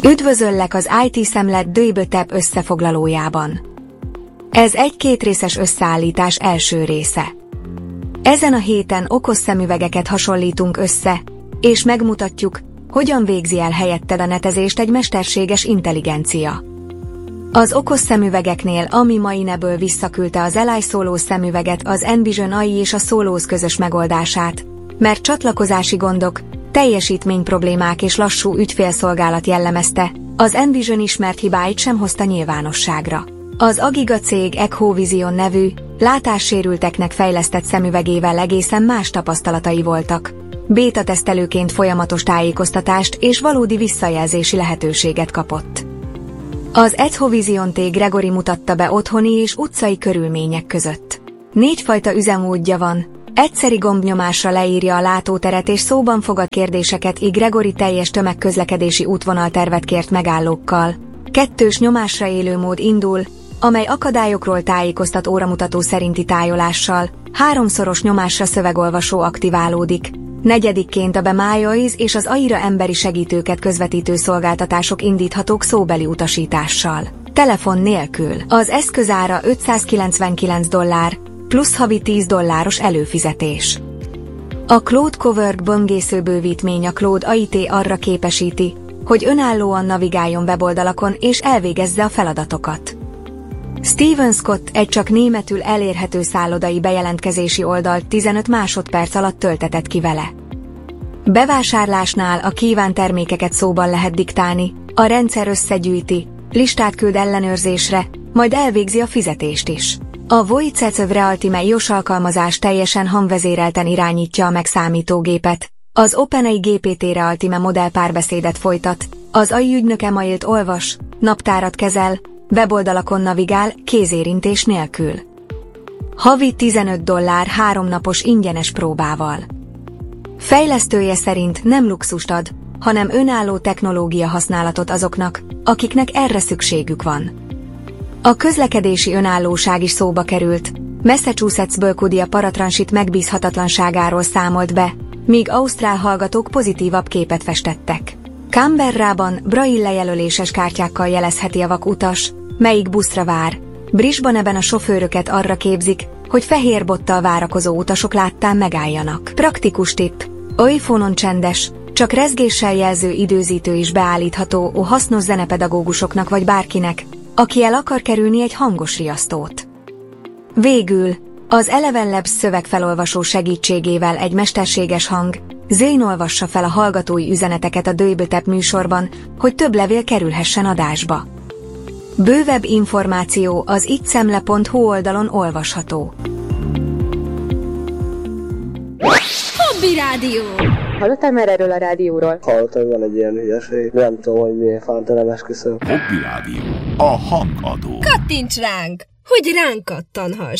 Üdvözöllek az IT Szemlet Döjbötep összefoglalójában. Ez egy kétrészes összeállítás első része. Ezen a héten okos szemüvegeket hasonlítunk össze, és megmutatjuk, hogyan végzi el helyetted a netezést egy mesterséges intelligencia. Az okos szemüvegeknél a Mi Maineből visszaküldte az Eli Solos szemüveget az Envision AI és a Solos közös megoldását, mert csatlakozási gondok, teljesítményproblémák és lassú ügyfélszolgálat jellemezte, az Envision ismert hibáit sem hozta nyilvánosságra. Az Agiga cég Echovision nevű, látássérülteknek fejlesztett szemüvegével egészen más tapasztalatai voltak. Béta tesztelőként folyamatos tájékoztatást és valódi visszajelzési lehetőséget kapott. Az Echovision T. Gregory mutatta be otthoni és utcai körülmények között. 4 fajta üzemmódja van. Egyszeri gombnyomásra leírja a látóteret és szóban fogad kérdéseket. Gregory teljes tömegközlekedési útvonaltervet kért megállókkal. 2-s nyomásra élő mód indul, amely akadályokról tájékoztat óramutató szerinti tájolással. 3-szoros nyomásra szövegolvasó aktiválódik. 4-ként a BeMyOS és az AI-ra emberi segítőket közvetítő szolgáltatások indíthatók szóbeli utasítással. Telefon nélkül. Az eszközára $599, plusz havi $10 előfizetés. A Claude Cowork böngésző bővítmény a Claude AI-t arra képesíti, hogy önállóan navigáljon weboldalakon és elvégezze a feladatokat. Steven Scott egy csak németül elérhető szállodai bejelentkezési oldalt 15 másodperc alatt töltetett ki vele. Bevásárlásnál a kívánt termékeket szóban lehet diktálni, a rendszer összegyűjti, listát küld ellenőrzésre, majd elvégzi a fizetést is. A Voice Reality iOS alkalmazás teljesen hangvezérelten irányítja a megszámítógépet, az OpenAI GPT Reality modell párbeszédet folytat, az AI ügynök e-mailt olvas, naptárat kezel, weboldalakon navigál, kézérintés nélkül. Havi $15 3 napos ingyenes próbával. Fejlesztője szerint nem luxust ad, hanem önálló technológia használatot azoknak, akiknek erre szükségük van. A közlekedési önállóság is szóba került. Massachusettsből Kudia paratransit megbízhatatlanságáról számolt be, míg ausztrál hallgatók pozitívabb képet festettek. Canberrában Braille jelöléses kártyákkal jelezheti a vak utas, melyik buszra vár. Brisbaneben a sofőröket arra képzik, hogy fehér bottal várakozó utasok láttán megálljanak. Praktikus tipp: iPhone-on csendes, csak rezgéssel jelző időzítő is beállítható hasznos zenepedagógusoknak vagy bárkinek, aki el akar kerülni egy hangos riasztót. Végül, az Eleven Labs szövegfelolvasó segítségével egy mesterséges hang, Zane olvassa fel a hallgatói üzeneteket a Döjbötep műsorban, hogy több levél kerülhessen adásba. Bővebb információ az ittszemle.hu oldalon olvasható. Hobby Rádió! Hallottál már erről a rádióról? Hallottam, van egy ilyen hülyeség. Nem tudom, hogy miért fánt, nem esküszöm. Hobby Rádió. A hangadó. Kattints ránk, hogy ránk kattanhass!